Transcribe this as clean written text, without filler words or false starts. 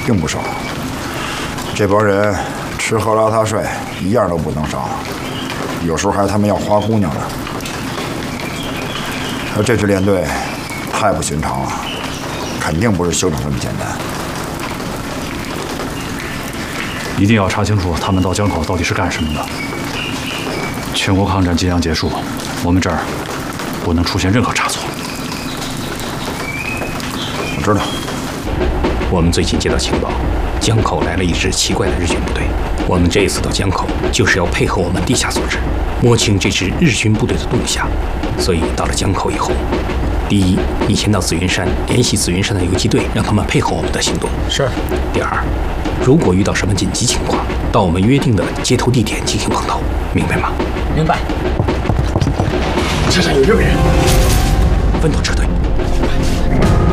并不少。这帮人吃喝拉撒睡一样都不能少，有时候还他们要花姑娘呢。而这支连队太不寻常了，肯定不是休整这么简单。 一定要查清楚他们到江口到底是干什么的。全国抗战即将结束，我们这儿不能出现任何差错。 我知道。 我们最近接到情报，江口来了一支奇怪的日军部队。我们这一次到江口，就是要配合我们地下组织，摸清这支日军部队的动向。所以到了江口以后，第一，你先到紫云山联系紫云山的游击队，让他们配合我们的行动。 是。 第二，如果遇到什么紧急情况，到我们约定的接头地点进行碰头，明白吗？ 明白。车上有日本人， 分头撤退。